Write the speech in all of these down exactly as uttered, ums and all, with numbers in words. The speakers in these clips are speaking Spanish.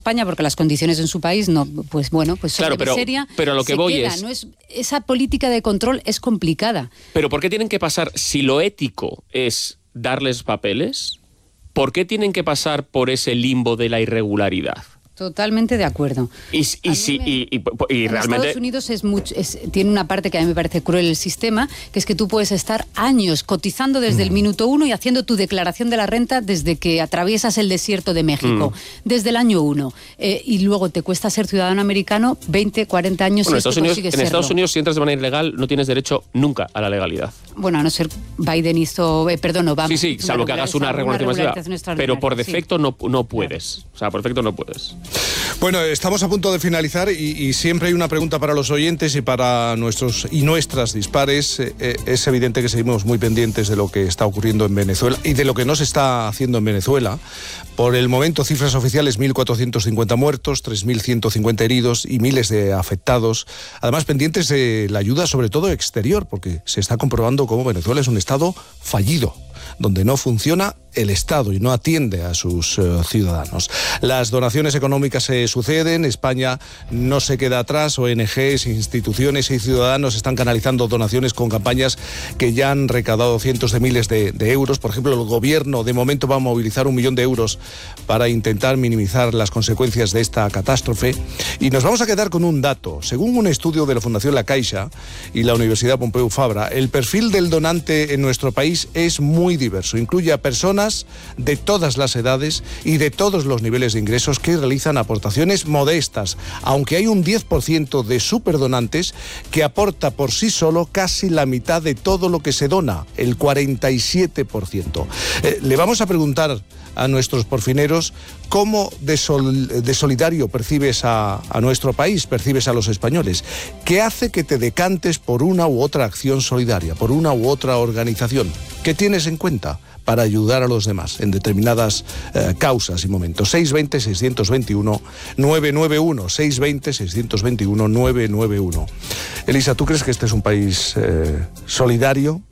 España porque las condiciones en su país no, pues bueno, pues claro, pero, miseria, pero lo que voy queda, es, no es esa política de control es complicada. Pero ¿por qué tienen que pasar, si lo ético es darles papeles, por qué tienen que pasar por ese limbo de la irregularidad? Totalmente de acuerdo. Y, y, si, me, y, y, y en realmente... Estados Unidos es mucho, es, tiene una parte que a mí me parece cruel el sistema, que es que tú puedes estar años cotizando desde mm. el minuto uno y haciendo tu declaración de la renta desde que atraviesas el desierto de México, mm. desde el año uno. Eh, y luego te cuesta ser ciudadano americano veinte, cuarenta años bueno, si Estados es que Unidos, consigues En Estados serlo. Unidos, si entras de manera ilegal, no tienes derecho nunca a la legalidad. Bueno, a no ser Biden hizo... Eh, perdón, Obama. Sí, sí, salvo que hagas una regularización, pero por defecto sí. no, no puedes. Claro. O sea, por defecto no puedes. Bueno, estamos a punto de finalizar y, y siempre hay una pregunta para los oyentes y para nuestros y nuestras dispares. Eh, es evidente que seguimos muy pendientes de lo que está ocurriendo en Venezuela y de lo que no se está haciendo en Venezuela. Por el momento, cifras oficiales, mil cuatrocientos cincuenta muertos, tres mil ciento cincuenta heridos y miles de afectados. Además, pendientes de la ayuda, sobre todo exterior, porque se está comprobando cómo Venezuela es un Estado fallido, donde no funciona el Estado y no atiende a sus uh, ciudadanos. Las donaciones económicas se suceden, España no se queda atrás, O N Ges, instituciones y ciudadanos están canalizando donaciones con campañas que ya han recaudado cientos de miles de, de euros. Por ejemplo, el gobierno de momento va a movilizar un millón de euros para intentar minimizar las consecuencias de esta catástrofe. Y nos vamos a quedar con un dato. Según un estudio de la Fundación La Caixa y la Universidad Pompeu Fabra, el perfil del donante en nuestro país es muy diverso. Incluye a personas de todas las edades y de todos los niveles de ingresos que realizan aportaciones modestas, aunque hay un diez por ciento de superdonantes que aporta por sí solo casi la mitad de todo lo que se dona, el cuarenta y siete por ciento. Eh, le vamos a preguntar a nuestros porfineros cómo de, sol, de solidario percibes a, a nuestro país, percibes a los españoles. ¿Qué hace que te decantes por una u otra acción solidaria, por una u otra organización? ¿Qué tienes en cuenta para ayudar a los demás en determinadas eh, causas y momentos? seis veinte, seiscientos veintiuno, nueve nueve uno, seis veinte, seiscientos veintiuno, nueve nueve uno. Elisa, ¿tú crees que este es un país eh, solidario?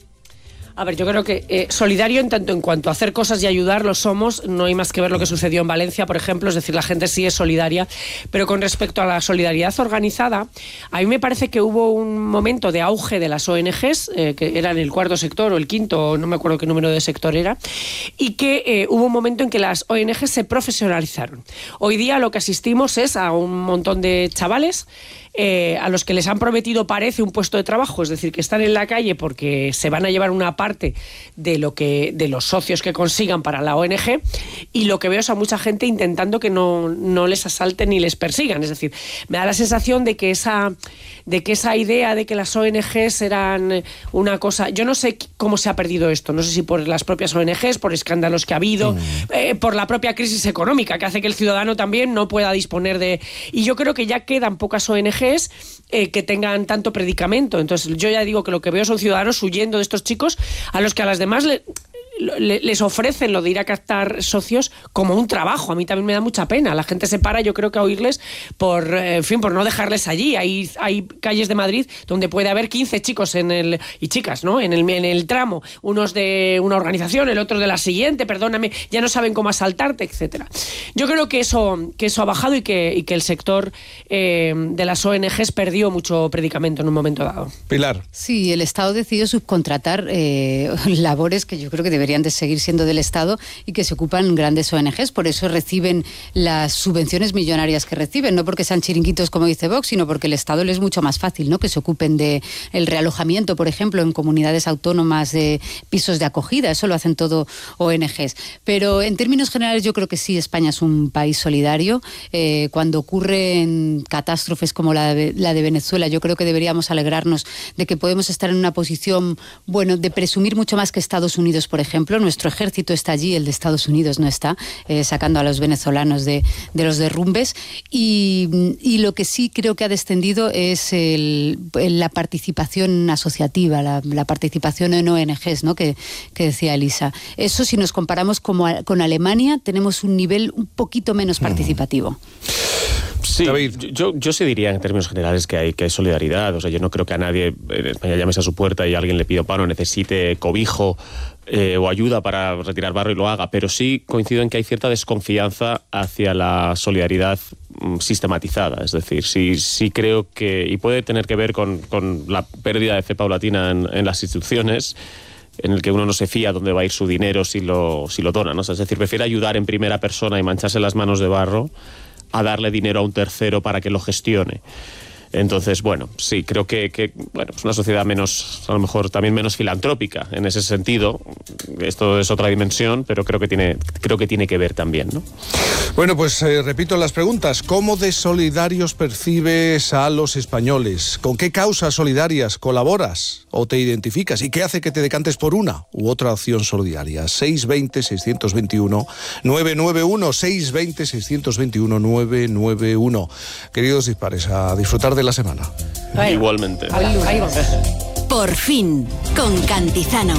A ver, yo creo que eh, solidario en tanto en cuanto a hacer cosas y ayudar lo somos, no hay más que ver lo que sucedió en Valencia, por ejemplo, es decir, la gente sí es solidaria, pero con respecto a la solidaridad organizada, a mí me parece que hubo un momento de auge de las O N Ges, eh, que eran el cuarto sector o el quinto, no me acuerdo qué número de sector era, y que eh, hubo un momento en que las O N Ges se profesionalizaron. Hoy día lo que asistimos es a un montón de chavales Eh, a los que les han prometido, parece, un puesto de trabajo, es decir, que están en la calle porque se van a llevar una parte de lo que de los socios que consigan para la O N G, y lo que veo es a mucha gente intentando que no, no les asalten ni les persigan. Es decir, me da la sensación de que esa de que esa idea de que las O N Ges eran una cosa, yo no sé cómo se ha perdido esto, no sé si por las propias O N Ges, por escándalos que ha habido, mm. eh, por la propia crisis económica que hace que el ciudadano también no pueda disponer de... Y yo creo que ya quedan pocas O N Ges Eh, que tengan tanto predicamento. Entonces yo ya digo que lo que veo son ciudadanos huyendo de estos chicos a los que a las demás le, le, les ofrecen lo de ir a captar socios como un trabajo. A mí también me da mucha pena. La gente se para, yo creo que a oírles por, en fin, por no dejarles allí. Hay, hay calles de Madrid donde puede haber quince chicos en el, y chicas, ¿no? En el, en el tramo, unos de una organización, el otro de la siguiente, perdóname, ya no saben cómo asaltarte, etcétera. Yo creo que eso, que eso ha bajado y que, y que el sector eh, de las O N Ges perdió mucho predicamento en un momento dado. Pilar. Sí, el Estado decidió subcontratar eh, labores que yo creo que deberían de seguir siendo del Estado y que se ocupan grandes O N Ges, por eso reciben las subvenciones millonarias que reciben, no porque sean chiringuitos como dice Vox, sino porque el Estado les es mucho más fácil, ¿no?, que se ocupen de el realojamiento, por ejemplo, en comunidades autónomas de pisos de acogida, eso lo hacen todo O N Ges. Pero en términos generales yo creo que sí, España es un país solidario. Eh, cuando ocurren catástrofes como la de, la de Venezuela, yo creo que deberíamos alegrarnos de que podemos estar en una posición, bueno, de presumir mucho más que Estados Unidos, por ejemplo. Nuestro ejército está allí, el de Estados Unidos no está, eh, sacando a los venezolanos de, de los derrumbes. Y, y lo que sí creo que ha descendido es el, la participación asociativa, la, la participación en O N Ges, ¿no?, que, que decía Elisa. Eso, si nos comparamos como a, con Alemania, tenemos un nivel un poquito menos participativo. Sí, David. Yo, yo sí diría en términos generales que hay, que hay solidaridad. O sea, yo no creo que a nadie en España llames a su puerta y alguien le pida pan o necesite cobijo eh, o ayuda para retirar barro y lo haga. Pero sí coincido en que hay cierta desconfianza hacia la solidaridad mm, sistematizada. Es decir, sí, sí creo que, y puede tener que ver con, con la pérdida de fe paulatina en, en las instituciones, en el que uno no se fía dónde va a ir su dinero si lo, si lo dona, ¿no? O sea, es decir, prefiere ayudar en primera persona y mancharse las manos de barro a darle dinero a un tercero para que lo gestione. Entonces, bueno, sí, creo que, que bueno, es una sociedad menos, a lo mejor también menos filantrópica en ese sentido. Esto es otra dimensión, pero creo que tiene, creo que tiene que ver también, ¿no? Bueno, pues eh, repito las preguntas. ¿Cómo de solidarios percibes a los españoles? ¿Con qué causas solidarias colaboras o te identificas? ¿Y qué hace que te decantes por una u otra opción solidaria? seis veinte, seiscientos veintiuno, novecientos noventa y uno, seis veinte, seiscientos veintiuno, novecientos noventa y uno. Queridos dispares, a disfrutar de la semana. Bueno, Igualmente. ahí vamos. Por fin, con Cantizano.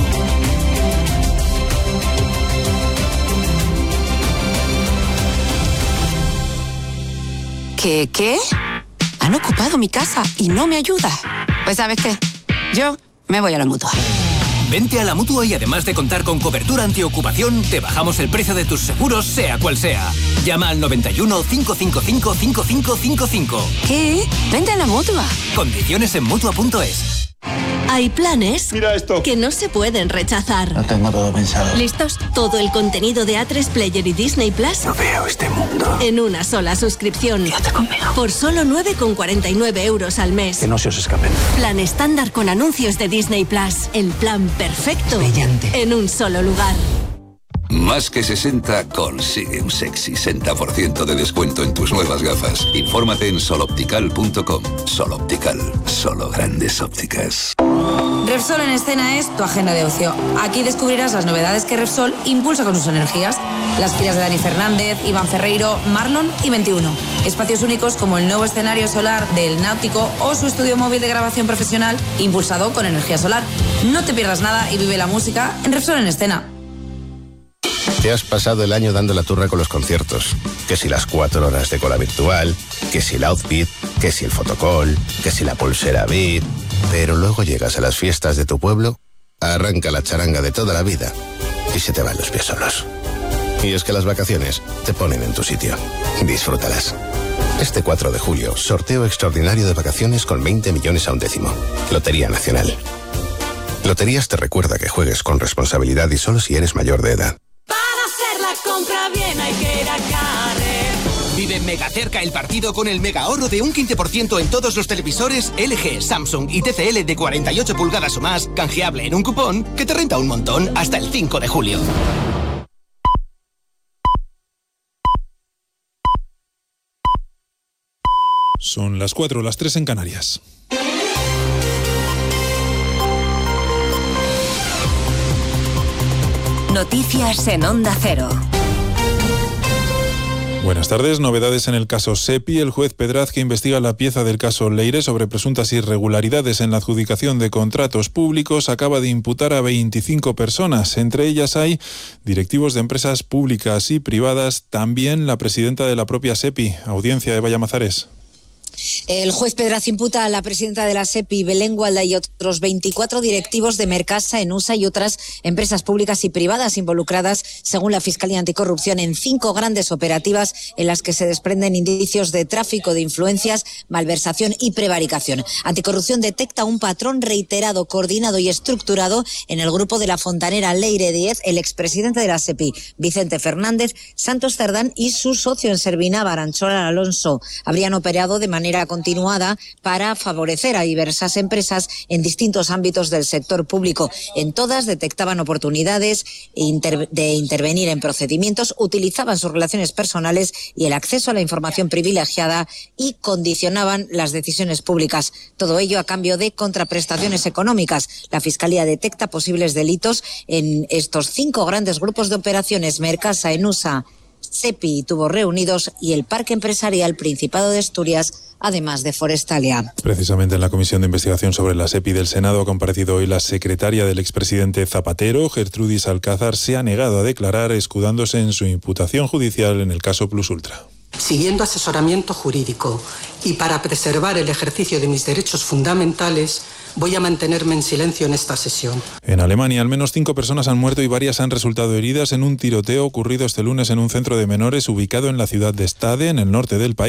¿Qué, qué? Han ocupado mi casa y no me ayuda. Pues ¿sabes qué? Yo me voy a la Mutua. Vente a la Mutua y además de contar con cobertura antiocupación, te bajamos el precio de tus seguros, sea cual sea. Llama al noventa y uno, cinco cinco cinco, cinco cinco cinco cinco. ¿Qué? Vente a la Mutua. Condiciones en Mutua punto es. Hay planes Mira esto. que no se pueden rechazar. Lo tengo todo pensado. ¿Listos? Todo el contenido de A tres Player y Disney Plus No veo este mundo. en una sola suscripción. Quédate conmigo. Por solo nueve con cuarenta y nueve euros al mes. Que no se os escapen. Plan estándar con anuncios de Disney Plus. El plan perfecto. Brillante. En un solo lugar. Más que sesenta consigue un sexy sesenta por ciento de descuento en tus nuevas gafas. Infórmate en soloptical punto com. Sol Optical, solo grandes ópticas. Repsol en Escena es tu agenda de ocio. Aquí descubrirás las novedades que Repsol impulsa con sus energías. Las giras de Dani Fernández, Iván Ferreiro, Marlon y veintiuno. Espacios únicos como el nuevo escenario solar del Náutico o su estudio móvil de grabación profesional impulsado con energía solar. No te pierdas nada y vive la música en Repsol en Escena. Te has pasado el año dando la turra con los conciertos. Que si las cuatro horas de cola virtual, que si el outfit, que si el fotocall, que si la pulsera Beat. Pero luego llegas a las fiestas de tu pueblo, arranca la charanga de toda la vida y se te van los pies solos. Y es que las vacaciones te ponen en tu sitio. Disfrútalas. Este cuatro de julio, sorteo extraordinario de vacaciones con veinte millones a un décimo. Lotería Nacional. Loterías te recuerda que juegues con responsabilidad y solo si eres mayor de edad. Compra bien, hay que ir a Carrer. Vive mega cerca el partido con el mega ahorro de un quince por ciento en todos los televisores L G, Samsung y T C L de cuarenta y ocho pulgadas o más, canjeable en un cupón que te renta un montón hasta el cinco de julio. Son las cuatro, las tres en Canarias. Noticias en Onda Cero. Buenas tardes. Novedades en el caso SEPI. El juez Pedraz, que investiga la pieza del caso Leire sobre presuntas irregularidades en la adjudicación de contratos públicos, acaba de imputar a veinticinco personas. Entre ellas hay directivos de empresas públicas y privadas, también la presidenta de la propia SEPI. Audiencia, Eva Llamazares. El juez Pedraz imputa a la presidenta de la SEPI, Belén Gualda, y otros veinticuatro directivos de Mercasa, Enusa y otras empresas públicas y privadas involucradas, según la Fiscalía Anticorrupción, en cinco grandes operativas en las que se desprenden indicios de tráfico de influencias, malversación y prevaricación. Anticorrupción detecta un patrón reiterado, coordinado y estructurado en el grupo de la fontanera Leire Díez, el expresidente de la SEPI, Vicente Fernández, Santos Cerdán y su socio en Servina, Baranchola Alonso. Habrían operado de manera continuada para favorecer a diversas empresas en distintos ámbitos del sector público. En todas detectaban oportunidades de intervenir en procedimientos, utilizaban sus relaciones personales y el acceso a la información privilegiada y condicionaban las decisiones públicas. Todo ello a cambio de contraprestaciones económicas. La Fiscalía detecta posibles delitos en estos cinco grandes grupos de operaciones: Mercasa, Enusa, SEPI y Tubos Reunidos y el Parque Empresarial Principado de Asturias, además de Forestalia. Precisamente en la Comisión de Investigación sobre la SEPI del Senado ha comparecido hoy la secretaria del expresidente Zapatero. Gertrudis Alcázar se ha negado a declarar, escudándose en su imputación judicial en el caso Plus Ultra. siguiendo asesoramiento jurídico y para preservar el ejercicio de mis derechos fundamentales, voy a mantenerme en silencio en esta sesión. En Alemania, al menos cinco personas han muerto y varias han resultado heridas en un tiroteo ocurrido este lunes en un centro de menores ubicado en la ciudad de Stade, en el norte del país.